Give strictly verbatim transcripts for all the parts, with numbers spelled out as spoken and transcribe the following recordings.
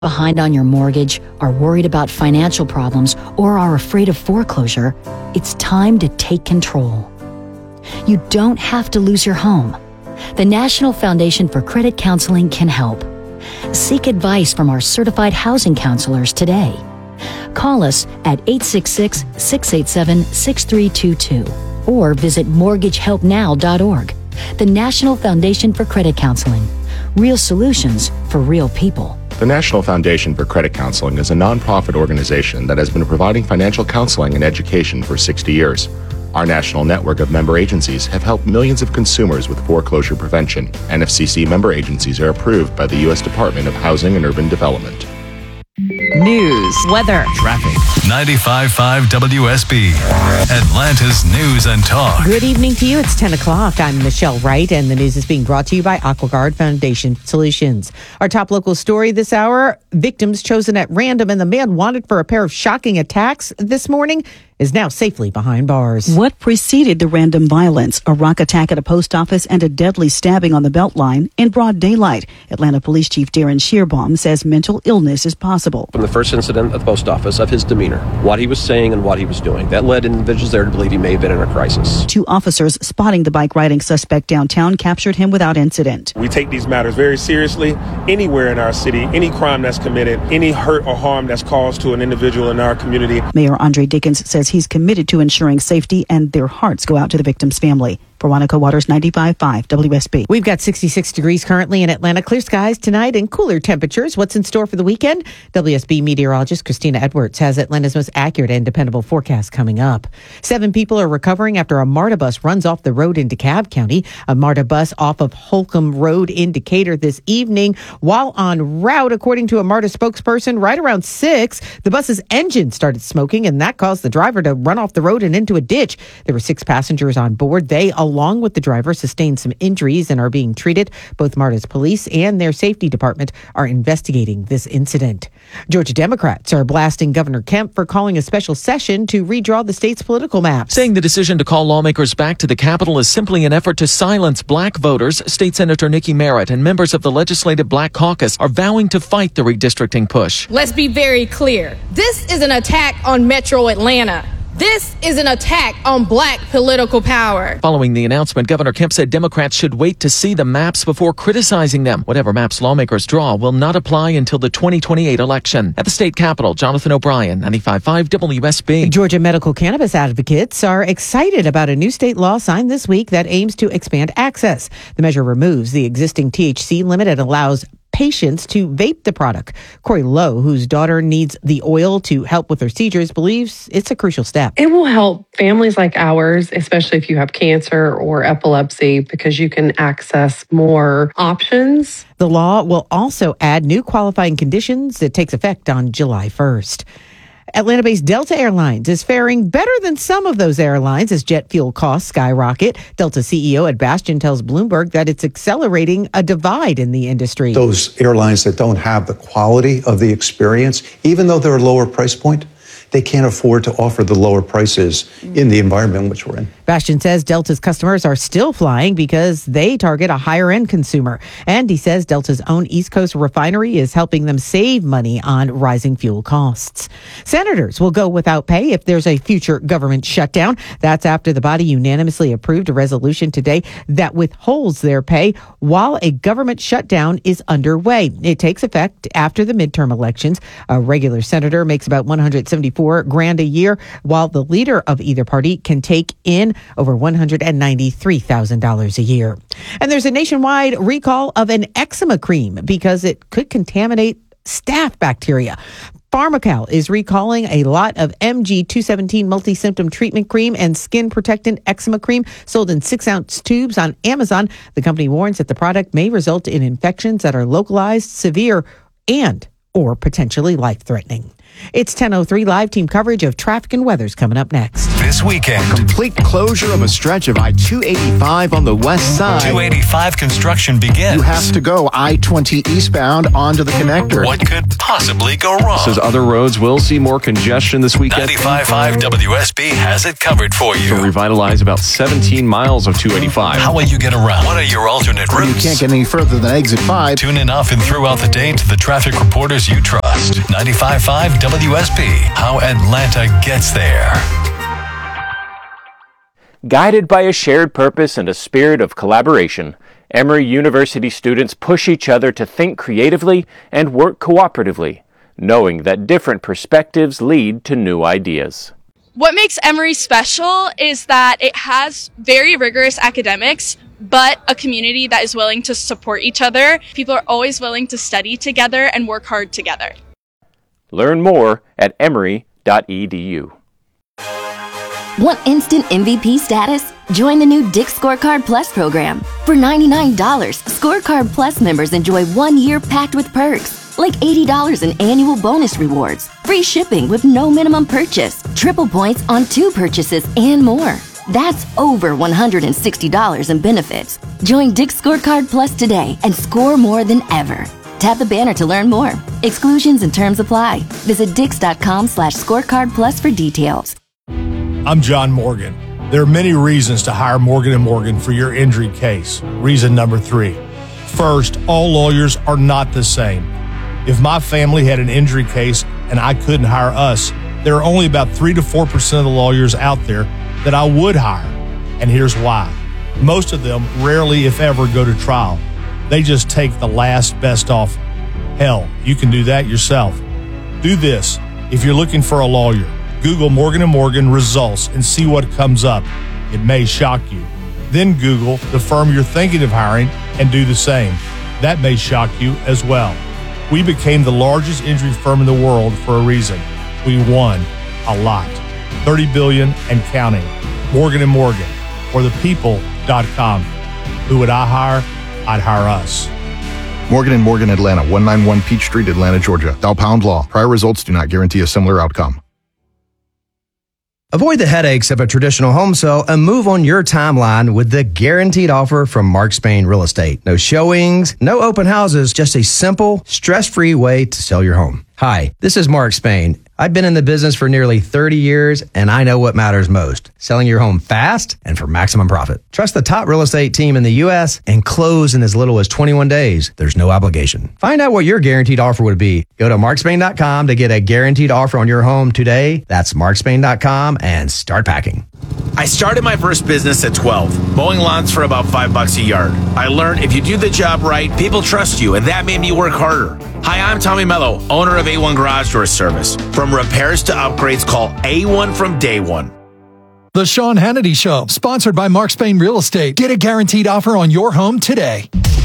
Behind on your mortgage, are worried about financial problems, or are afraid of foreclosure, it's time to take control. You don't have to lose your home. The National Foundation for Credit Counseling can help. Seek advice from our certified housing counselors today. Call us at eight six six, six eight seven, six three two two or visit mortgage help now dot org. The National Foundation for Credit Counseling. Real solutions for real people. The National Foundation for Credit Counseling is a nonprofit organization that has been providing financial counseling and education for sixty years. Our national network of member agencies have helped millions of consumers with foreclosure prevention. N F C C member agencies are approved by the U S Department of Housing and Urban Development. News, weather, traffic. ninety-five point five W S B, Atlanta's News and Talk. Good evening to you. It's ten o'clock. I'm Michelle Wright, and the news is being brought to you by AquaGuard Foundation Solutions. Our top local story this hour, victims chosen at random, and the man wanted for a pair of shocking attacks this morning is now safely behind bars. What preceded the random violence? A rock attack at a post office and a deadly stabbing on the Beltline in broad daylight. Atlanta Police Chief Darren Shearbaum says mental illness is possible. From the first incident at the post office, of his demeanor, what he was saying and what he was doing, that led individuals there to believe he may have been in a crisis. Two officers spotting the bike riding suspect downtown captured him without incident. We take these matters very seriously. Anywhere in our city, any crime that's committed, any hurt or harm that's caused to an individual in our community. Mayor Andre Dickens says he's committed to ensuring safety, and their hearts go out to the victim's family. For Wanaka Waters, ninety-five point five W S B. We've got sixty-six degrees currently in Atlanta. Clear skies tonight and cooler temperatures. What's in store for the weekend? W S B meteorologist Christina Edwards has Atlanta's most accurate and dependable forecast coming up. Seven people are recovering after a MARTA bus runs off the road in DeKalb County. A MARTA bus off of Holcomb Road in Decatur this evening. While en route, according to a MARTA spokesperson, right around six, the bus's engine started smoking, and that caused the driver to run off the road and into a ditch. There were six passengers on board. They, along with the driver, sustained some injuries and are being treated. Both MARTA's police and their safety department are investigating this incident. Georgia Democrats are blasting Governor Kemp for calling a special session to redraw the state's political map. Saying the decision to call lawmakers back to the Capitol is simply an effort to silence black voters, State Senator Nikki Merritt and members of the Legislative Black Caucus are vowing to fight the redistricting push. Let's be very clear. This is an attack on Metro Atlanta. This is an attack on black political power. Following the announcement, Governor Kemp said Democrats should wait to see the maps before criticizing them. Whatever maps lawmakers draw will not apply until the twenty twenty-eight election. At the state capitol, Jonathan O'Brien, ninety-five point five W S B. Georgia medical cannabis advocates are excited about a new state law signed this week that aims to expand access. The measure removes the existing T H C limit and allows patients to vape the product. Corey Lowe, whose daughter needs the oil to help with her seizures, believes it's a crucial step. It will help families like ours, especially if you have cancer or epilepsy, because you can access more options. The law will also add new qualifying conditions that takes effect on July first. Atlanta-based Delta Airlines is faring better than some of those airlines as jet fuel costs skyrocket. Delta C E O Ed Bastian tells Bloomberg that it's accelerating a divide in the industry. Those airlines that don't have the quality of the experience, even though they're a lower price point, they can't afford to offer the lower prices in the environment in which we're in. Bastian says Delta's customers are still flying because they target a higher-end consumer. And he says Delta's own East Coast refinery is helping them save money on rising fuel costs. Senators will go without pay if there's a future government shutdown. That's after the body unanimously approved a resolution today that withholds their pay while a government shutdown is underway. It takes effect after the midterm elections. A regular senator makes about one hundred seventy-four grand a year, while the leader of either party can take in over one hundred ninety-three thousand dollars a year. And there's a nationwide recall of an eczema cream because it could contaminate staph bacteria. Pharmacal is recalling a lot of M G two seventeen multi-symptom treatment cream and skin protectant eczema cream sold in six-ounce tubes on Amazon. The company warns that the product may result in infections that are localized, severe, and or potentially life-threatening. It's ten oh three. Live team coverage of traffic and weather's coming up next. This weekend, complete closure of a stretch of I two eighty-five on the west side. two eighty-five construction begins. You have to go I twenty eastbound onto the connector. What could possibly go wrong? Says other roads will see more congestion this weekend. ninety-five point five W S B has it covered for you. To revitalize about seventeen miles of two eighty-five. How will you get around? What are your alternate routes? You can't get any further than exit five. Tune in often throughout the day to the traffic reporters you trust. ninety-five point five W S B. How Atlanta gets there. Guided by a shared purpose and a spirit of collaboration, Emory University students push each other to think creatively and work cooperatively, knowing that different perspectives lead to new ideas. What makes Emory special is that it has very rigorous academics, but a community that is willing to support each other. People are always willing to study together and work hard together. Learn more at emory dot e d u. Want instant M V P status? Join the new Dick's Scorecard Plus program. For ninety-nine dollars, Scorecard Plus members enjoy one year packed with perks, like eighty dollars in annual bonus rewards, free shipping with no minimum purchase, triple points on two purchases, and more. That's over one hundred sixty dollars in benefits. Join Dick's Scorecard Plus today and score more than ever. Tap the banner to learn more. Exclusions and terms apply. Visit dix.com slash scorecard plus for details. I'm John Morgan. There are many reasons to hire Morgan and Morgan for your injury case. Reason number three. First, all lawyers are not the same. If my family had an injury case and I couldn't hire us, there are only about three to four percent of the lawyers out there that I would hire. And here's why. Most of them rarely, if ever, go to trial. They just take the last best offer. Hell, you can do that yourself. Do this. If you're looking for a lawyer, Google Morgan and Morgan results and see what comes up. It may shock you. Then Google the firm you're thinking of hiring and do the same. That may shock you as well. We became the largest injury firm in the world for a reason. We won a lot. thirty billion dollars and counting. Morgan and Morgan, or the people dot com. Who would I hire? I'd hire us. Morgan and Morgan Atlanta, one ninety-one Peach Street, Atlanta, Georgia. Thou pound law. Prior results do not guarantee a similar outcome. Avoid the headaches of a traditional home sale and move on your timeline with the guaranteed offer from Mark Spain Real Estate. No showings, no open houses, just a simple, stress-free way to sell your home. Hi, this is Mark Spain. I've been in the business for nearly thirty years, and I know what matters most. Selling your home fast and for maximum profit. Trust the top real estate team in the U S and close in as little as twenty-one days. There's no obligation. Find out what your guaranteed offer would be. Go to mark spain dot com to get a guaranteed offer on your home today. That's mark spain dot com and start packing. I started my first business at twelve, mowing lawns for about five bucks a yard. I learned if you do the job right, people trust you, and that made me work harder. Hi, I'm Tommy Mello, owner of A one Garage Door Service. From repairs to upgrades, call A one from day one. The Sean Hannity Show, sponsored by Mark Spain Real Estate. Get a guaranteed offer on your home today.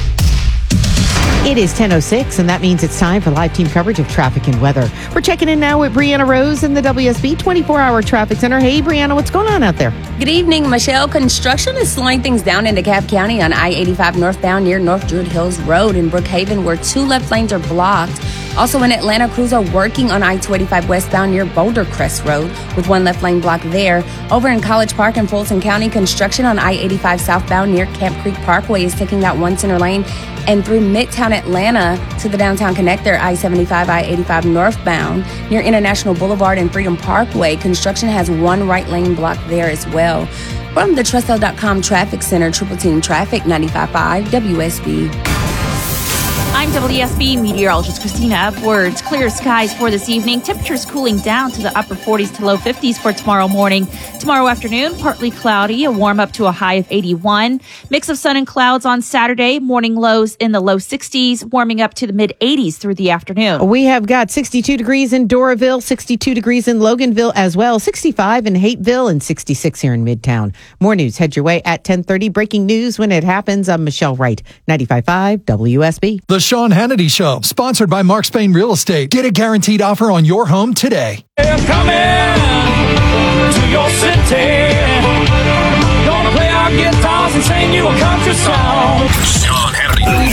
It is ten oh six, and that means it's time for live team coverage of traffic and weather. We're checking in now with Brianna Rose in the W S B twenty-four hour Traffic Center. Hey, Brianna, what's going on out there? Good evening, Michelle. Construction is slowing things down in DeKalb County on I eighty-five northbound near North Druid Hills Road in Brookhaven, where two left lanes are blocked. Also in Atlanta, crews are working on I two eighty-five westbound near Boulder Crest Road with one left lane blocked there. Over in College Park in Fulton County, construction on I eighty-five southbound near Camp Creek Parkway is taking out one center lane. And through Midtown Atlanta to the downtown connector, I seventy-five, I eighty-five northbound near International Boulevard and Freedom Parkway, construction has one right lane blocked there as well. From the Trussell dot com Traffic Center, Triple Team Traffic, ninety-five point five W S B. I'm W S B meteorologist Christina Edwards. Clear skies for this evening. Temperatures cooling down to the upper forties to low fifties for tomorrow morning. Tomorrow afternoon, partly cloudy, a warm up to a high of eighty-one. Mix of sun and clouds on Saturday. Morning lows in the low sixties, warming up to the mid eighties through the afternoon. We have got sixty-two degrees in Doraville, sixty-two degrees in Loganville as well, sixty-five in Hateville, and sixty-six here in Midtown. More news head your way at ten thirty. Breaking news when it happens. I'm Michelle Wright, ninety-five point five W S B. The Sean Hannity Show, sponsored by Mark Spain Real Estate. Get a guaranteed offer on your home today. I'm coming to your city. Gonna play our guitars and sing you a country song. Sean Hannity.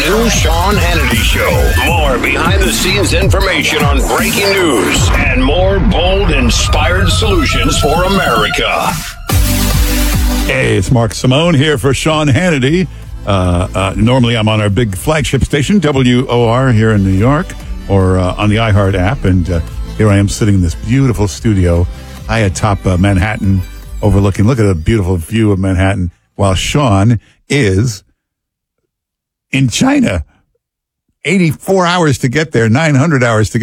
new Sean Hannity Show. More behind-the-scenes information on breaking news and more bold, inspired solutions for America. Hey, it's Mark Simone here for Sean Hannity. Uh, uh, normally, I'm on our big flagship station, W O R, here in New York, or uh, on the iHeart app. And uh, here I am sitting in this beautiful studio high atop uh, Manhattan, overlooking. Look at the beautiful view of Manhattan, while Sean is in China. eighty-four hours to get there, nine hundred hours to get